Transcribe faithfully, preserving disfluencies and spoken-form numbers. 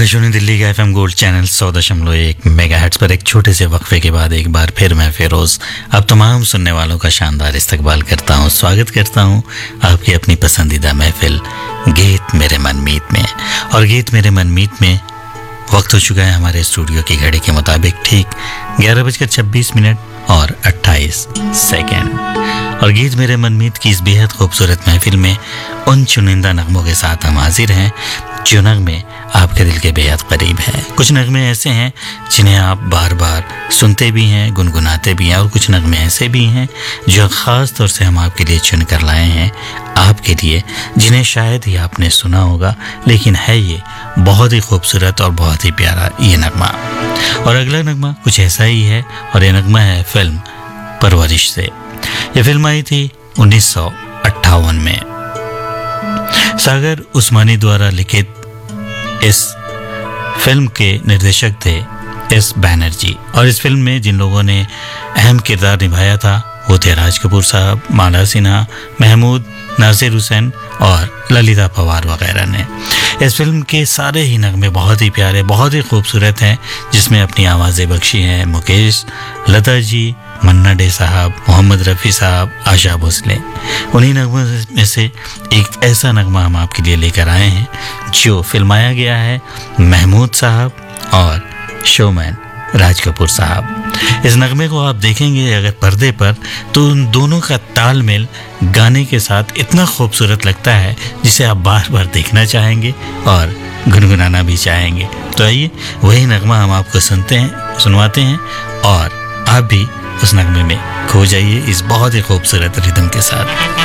आकाशवाणी दिल्ली का FM gold channel सौ दशमलव एक मेगाहर्ट्ज पर एक छोटे से वक्फे के बाद एक बार फिर मैं फिरोज अब तमाम सुनने वालों का शानदार इस्तकबाल करता हूँ, स्वागत करता हूँ आपकी अपनी पसंदीदा महफिल गीत मेरे मनमीत में। और गीत मेरे मनमीत में वक्त हो चुका है हमारे स्टूडियो की घड़ी के मुताबिक ठीक ग्यारह बजकर छब्बीस मिनट और अट्ठाईस सेकेंड। और गीत मेरे मनमीत की इस बेहद खूबसूरत महफिल में उन चुनिंदा नगमों के साथ हम हाजिर हैं जो नगमे आपके दिल के बेहद करीब हैं। कुछ नगमे ऐसे हैं जिन्हें आप बार बार सुनते भी हैं, गुनगुनाते भी हैं, और कुछ नगमे ऐसे भी हैं जो ख़ास तौर से हम आपके लिए चुन कर लाए हैं आपके लिए, जिन्हें शायद ही आपने सुना होगा, लेकिन है ये बहुत ही खूबसूरत और बहुत ही प्यारा ये नगमा। और अगला नगमा कुछ ऐसा ही है और ये नगमा है फिल्म परवरिश से। ये फिल्म आई थी उन्नीस सौ अट्ठावन में। सागर उस्मानी द्वारा लिखित इस फिल्म के निर्देशक थे एस बैनर्जी, और इस फिल्म में जिन लोगों ने अहम किरदार निभाया था वो थे राज कपूर साहब, माला सिन्हा, महमूद, नासिर हुसैन और ललिता पवार वगैरह ने। इस फिल्म के सारे ही नगमे बहुत ही प्यारे, बहुत ही खूबसूरत हैं, जिसमें अपनी आवाज़ें बख्शी हैं मुकेश, लता जी, मन्ना डे साहब, मोहम्मद रफ़ी साहब, आशा भोसले। उन्हीं नगमों में से एक ऐसा नगमा हम आपके लिए लेकर आए हैं जो फिल्माया गया है महमूद साहब और शोमैन राज कपूर साहब। इस नगमे को आप देखेंगे अगर पर्दे पर तो उन दोनों का तालमेल गाने के साथ इतना खूबसूरत लगता है जिसे आप बार बार देखना चाहेंगे और गुनगुनाना भी चाहेंगे। तो आइए वही नगमा हम आपको सुनते हैं सुनवाते हैं और आप भी उस नगमे में खो जाइए इस बहुत ही खूबसूरत रिदम के साथ।